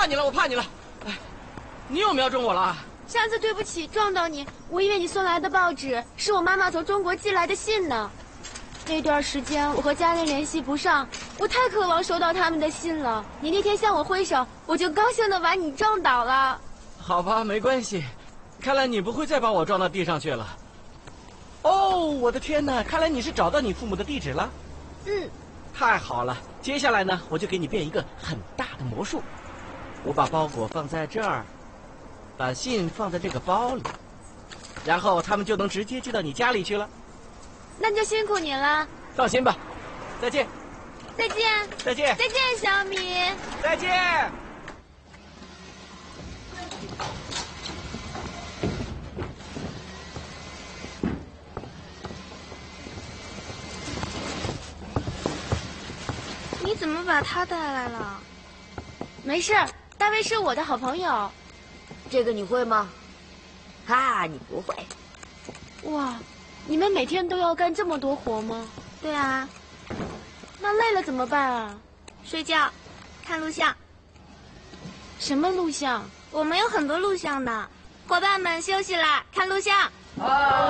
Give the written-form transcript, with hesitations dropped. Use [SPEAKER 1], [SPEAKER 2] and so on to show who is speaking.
[SPEAKER 1] 你了，我怕你了。哎，你有瞄准我了？
[SPEAKER 2] 上次对不起撞到你，我以为你送来的报纸是我妈妈从中国寄来的信呢。那段时间我和家人联系不上，我太渴望收到他们的信了。你那天向我挥手，我就高兴的把你撞倒了。
[SPEAKER 1] 好吧，没关系。看来你不会再把我撞到地上去了。哦，我的天哪！看来你是找到你父母的地址了。
[SPEAKER 2] 嗯，
[SPEAKER 1] 太好了。接下来呢，我就给你变一个很大的魔术。我把包裹放在这儿，把信放在这个包里，然后他们就能直接寄到你家里去了。
[SPEAKER 2] 那就辛苦你了。
[SPEAKER 1] 放心吧。再见。
[SPEAKER 2] 再见。
[SPEAKER 1] 再见。
[SPEAKER 2] 再见，小米。
[SPEAKER 1] 再见。
[SPEAKER 2] 你怎么把他带来了？没事，大卫是我的好朋友。
[SPEAKER 3] 这个你会吗？哈，你不会。
[SPEAKER 2] 哇，你们每天都要干这么多活吗？
[SPEAKER 4] 对啊。
[SPEAKER 2] 那累了怎么办啊？
[SPEAKER 4] 睡觉，看录像。
[SPEAKER 2] 什么录像？
[SPEAKER 4] 我们有很多录像的。伙伴们休息啦，看录像。